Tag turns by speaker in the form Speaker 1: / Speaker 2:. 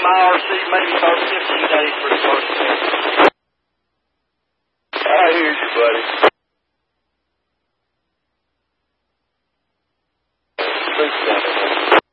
Speaker 1: IRC maybe about 15 days for the first test.